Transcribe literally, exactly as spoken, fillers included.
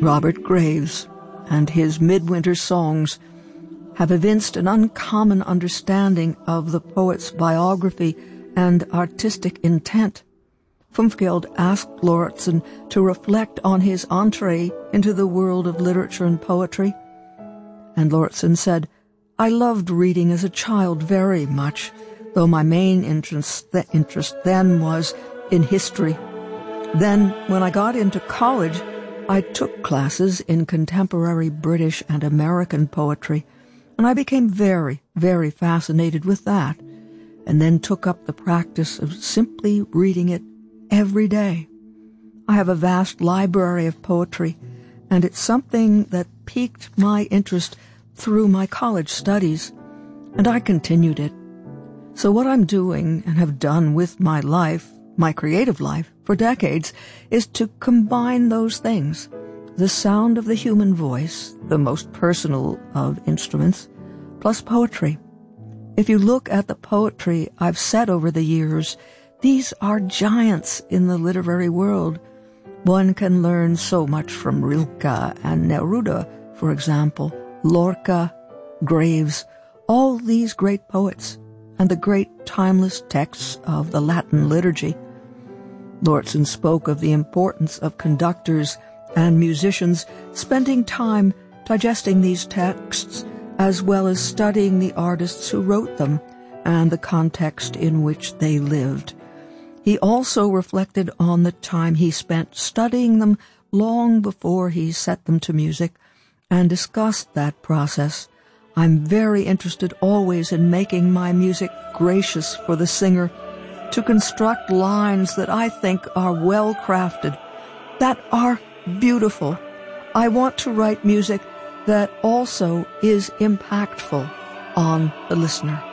Robert Graves and his Midwinter Songs have evinced an uncommon understanding of the poet's biography and artistic intent. Fumfgeld asked Lauritsen to reflect on his entree into the world of literature and poetry, and Lauritsen said, "I loved reading as a child very much, though my main interest, th- interest then was in history. Then, when I got into college, I took classes in contemporary British and American poetry, and I became very, very fascinated with that, and then took up the practice of simply reading it every day. I have a vast library of poetry, and it's something that piqued my interest through my college studies, and I continued it. So what I'm doing and have done with my life, my creative life, for decades, is to combine those things, the sound of the human voice, the most personal of instruments, plus poetry. If you look at the poetry I've said over the years, these are giants in the literary world. One can learn so much from Rilke and Neruda, for example, Lorca, Graves, all these great poets, and the great timeless texts of the Latin liturgy. Lauritsen spoke of the importance of conductors and musicians spending time digesting these texts, as well as studying the artists who wrote them and the context in which they lived. He also reflected on the time he spent studying them long before he set them to music, and discussed that process. I'm very interested always in making my music gracious for the singer, to construct lines that I think are well crafted, that are beautiful. I want to write music that also is impactful on the listener.